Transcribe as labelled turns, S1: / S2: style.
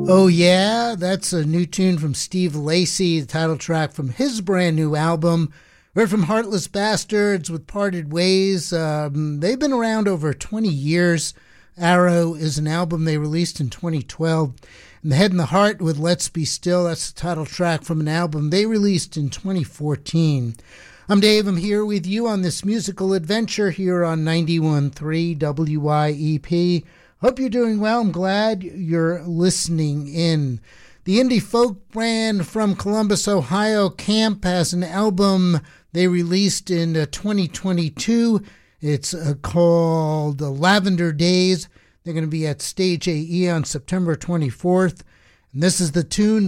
S1: Oh yeah, that's a new tune from Steve Lacy, the title track from his brand new album. We're from Heartless Bastards with Parted Ways. They've been around over 20 years. Arrow is an album they released in 2012. And The Head and the Heart with Let's Be Still, that's the title track from an album they released in 2014. I'm Dave. I'm here with you on this musical adventure here on 91.3 WYEP. Hope you're doing well. I'm glad you're listening in. The indie folk band from Columbus, Ohio, Camp, has an album they released in 2022. It's called Lavender Days. They're going to be at Stage AE on September 24th. And this is the tune